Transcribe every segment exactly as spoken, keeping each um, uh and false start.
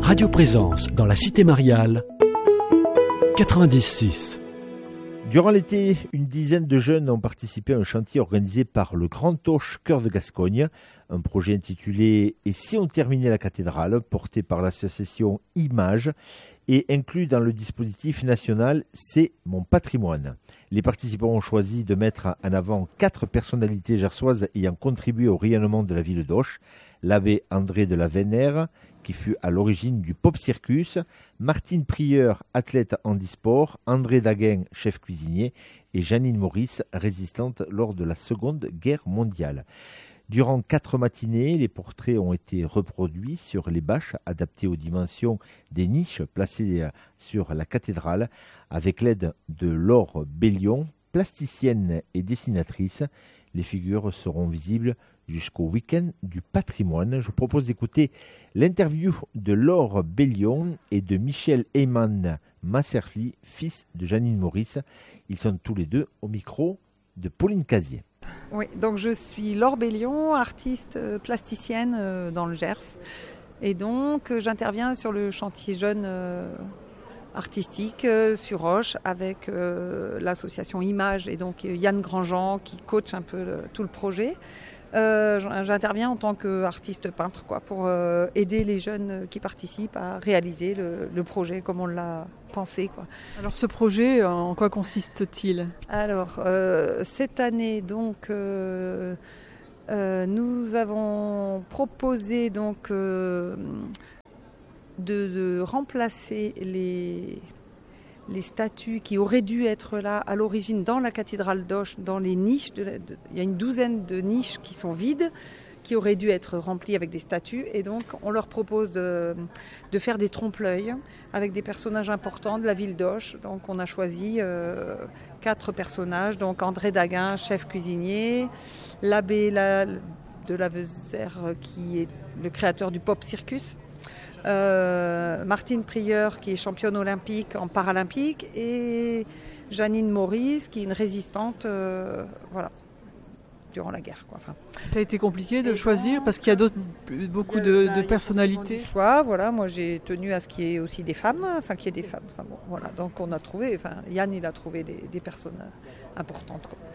Radio Présence dans la Cité Mariale, quatre-vingt-dix six. Durant l'été, une dizaine de jeunes ont participé à un chantier organisé par le Grand Auch Cœur de Gascogne, un projet intitulé « Et si on terminait la cathédrale ?» porté par l'association Images et inclus dans le dispositif national « C'est mon patrimoine ». Les participants ont choisi de mettre en avant quatre personnalités gersoises ayant contribué au rayonnement de la ville d'Auch. L'abbé André de la Vénère, qui fut à l'origine du Pop Circus, Martine Prieur, athlète handisport, André Daguin, chef cuisinier, et Janine Maurice, résistante lors de la Seconde Guerre mondiale. Durant quatre matinées, les portraits ont été reproduits sur les bâches adaptées aux dimensions des niches placées sur la cathédrale, avec l'aide de Laure Bellion, plasticienne et dessinatrice. Les figures seront visibles jusqu'au week-end du patrimoine. Je vous propose d'écouter l'interview de Laure Bellion et de Michel Heyman Masserly, fils de Janine Maurice. Ils sont tous les deux au micro de Pauline Casier. Oui, donc je suis Laure Bellion, artiste plasticienne dans le Gers. Et donc j'interviens sur le chantier jeune euh, artistique euh, sur Auch avec euh, l'association Images et donc Yann Grandjean qui coach un peu le, tout le projet. Euh, j'interviens en tant qu'artiste peintre quoi, pour euh, aider les jeunes qui participent à réaliser le, le projet comme on l'a pensé. Quoi. Alors ce projet, en quoi consiste-t-il ? Alors euh, cette année donc euh, euh, nous avons proposé donc euh, de, de remplacer les les statues qui auraient dû être là à l'origine dans la cathédrale d'Auch, dans les niches. De la, de, il y a une douzaine de niches qui sont vides, qui auraient dû être remplies avec des statues. Et donc, on leur propose de, de faire des trompe-l'œil avec des personnages importants de la ville d'Auch. Donc, on a choisi euh, quatre personnages. Donc, André Daguin, chef cuisinier, l'abbé la, de la Vézère, qui est le créateur du Pop Circus. Euh, Martine Prieur qui est championne olympique en paralympique et Janine Maurice qui est une résistante euh, voilà, durant la guerre. Quoi. Enfin, ça a été compliqué de choisir parce qu'il y a d'autres, beaucoup de, de personnalités. Choix, voilà, moi j'ai tenu à ce qu'il y ait aussi des femmes, enfin qu'il y ait des femmes. Enfin, bon, voilà, donc on a trouvé, enfin Yann il a trouvé des, des personnes importantes. Quoi.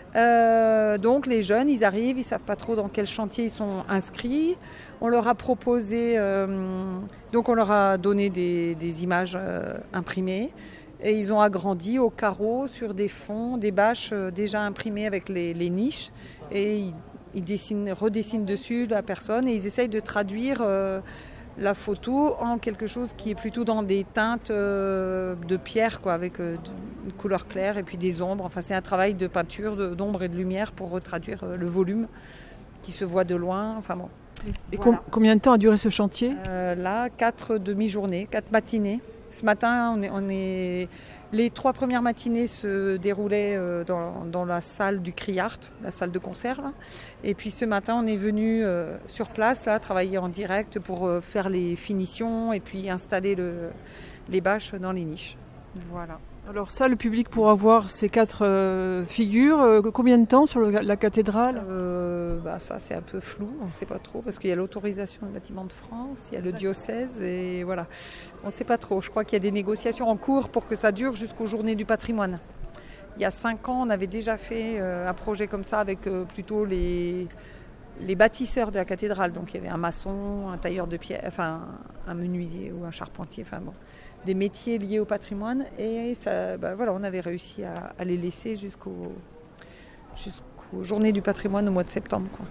Euh, donc les jeunes, ils arrivent, ils savent pas trop dans quel chantier ils sont inscrits. On leur a proposé, euh, donc on leur a donné des, des images euh, imprimées et ils ont agrandi au carreau sur des fonds, des bâches euh, déjà imprimées avec les, les niches et ils, ils dessinent, redessinent dessus la personne et ils essayent de traduire euh, la photo en quelque chose qui est plutôt dans des teintes euh, de pierre, quoi, avec euh, une couleur claire et puis des ombres. Enfin, c'est un travail de peinture, de, d'ombre et de lumière pour retraduire euh, le volume qui se voit de loin. Enfin bon. Et Voilà. com- combien de temps a duré ce chantier ? euh, Là, quatre demi-journées, quatre matinées. Ce matin, on est, on est... les trois premières matinées se déroulaient euh, dans, dans la salle du Criart, la salle de concert. Là. Et puis ce matin, on est venu euh, sur place, là, travailler en direct pour euh, faire les finitions et puis installer le, les bâches dans les niches. Voilà. Alors ça, le public pourra voir ces quatre euh, figures. Euh, combien de temps sur le, la cathédrale ? euh, bah Ça, c'est un peu flou, on ne sait pas trop, parce qu'il y a l'autorisation du bâtiment de France, il y a le diocèse, et voilà. On ne sait pas trop. Je crois qu'il y a des négociations en cours pour que ça dure jusqu'aux Journées du patrimoine. Il y a cinq ans, on avait déjà fait euh, un projet comme ça avec euh, plutôt les, les bâtisseurs de la cathédrale. Donc il y avait un maçon, un tailleur de pierre, enfin un menuisier ou un charpentier, enfin bon. Des métiers liés au patrimoine et ça, bah voilà, on avait réussi à, à les laisser jusqu'au, jusqu'aux Journées du patrimoine au mois de septembre. Quoi.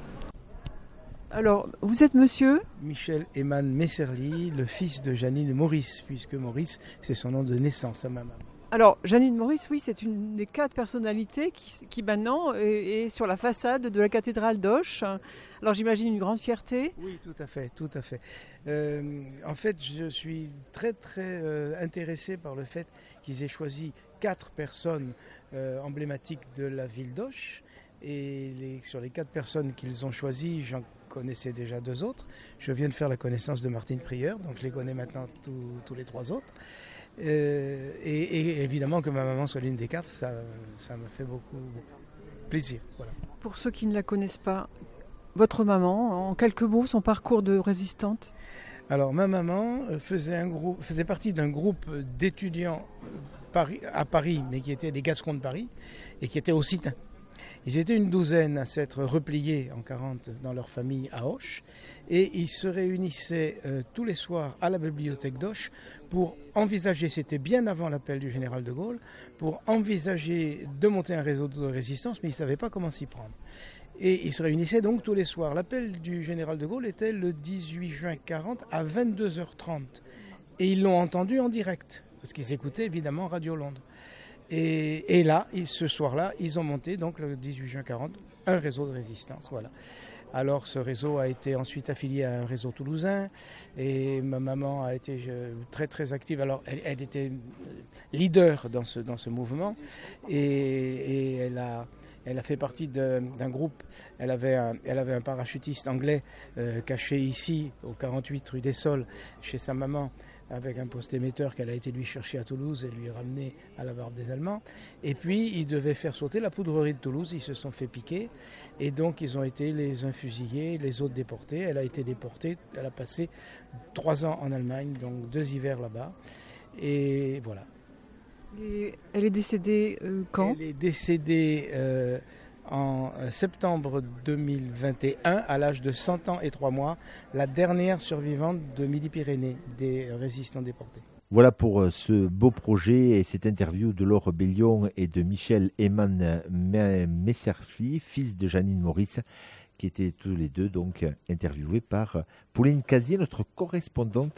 Alors, vous êtes monsieur ? Michel Heyman Masserly, le fils de Janine Maurice, puisque Maurice, c'est son nom de naissance à ma maman. Alors, Janine Maurice, oui, c'est une des quatre personnalités qui, qui maintenant est, est sur la façade de la cathédrale d'Auch. Alors, j'imagine une grande fierté. Oui, tout à fait, tout à fait. Euh, en fait, je suis très, très euh, intéressé par le fait qu'ils aient choisi quatre personnes euh, emblématiques de la ville d'Auch. Et les, sur les quatre personnes qu'ils ont choisies, j'en connaissais déjà deux autres. Je viens de faire la connaissance de Martine Prieur, donc je les connais maintenant tous, tous les trois autres. Euh, et, et évidemment que ma maman soit l'une des quatre, ça, ça me fait beaucoup, beaucoup plaisir. Voilà. Pour ceux qui ne la connaissent pas, votre maman, en quelques mots, son parcours de résistante ? Alors ma maman faisait, un groupe, faisait partie d'un groupe d'étudiants Paris, à Paris, mais qui étaient des Gascons de Paris, et qui étaient occitans. Ils étaient une douzaine à s'être repliés en quarante dans leur famille à Auch, et ils se réunissaient euh, tous les soirs à la bibliothèque d'Auch pour envisager, c'était bien avant l'appel du général de Gaulle, pour envisager de monter un réseau de résistance, mais ils ne savaient pas comment s'y prendre. Et ils se réunissaient donc tous les soirs. L'appel du général de Gaulle était le dix-huit juin quarante à vingt-deux heures trente, et ils l'ont entendu en direct, parce qu'ils écoutaient évidemment Radio Londres. Et, et là, ils, ce soir-là, ils ont monté, donc le dix-huit juin quarante, un réseau de résistance. Voilà. Alors ce réseau a été ensuite affilié à un réseau toulousain, et ma maman a été euh, très très active. Alors elle, elle était leader dans ce, dans ce mouvement, et, et elle a... Elle a fait partie de, d'un groupe, elle avait un, elle avait un parachutiste anglais euh, caché ici, au quarante-huit rue des Sols, chez sa maman, avec un poste émetteur qu'elle a été lui chercher à Toulouse et lui ramener à la Barbe des Allemands. Et puis, ils devaient faire sauter la poudrerie de Toulouse, ils se sont fait piquer, et donc ils ont été les uns fusillés, les autres déportés. Elle a été déportée, elle a passé trois ans en Allemagne, donc deux hivers là-bas, et voilà. Et elle est décédée euh, quand ? Elle est décédée euh, en septembre deux mille vingt et un à l'âge de cent ans et trois mois, la dernière survivante de Midi-Pyrénées des résistants déportés. Voilà pour ce beau projet et cette interview de Laure Bellion et de Michel Eman Messerfi, fils de Janine Maurice, qui étaient tous les deux donc interviewés par Pauline Casier, notre correspondante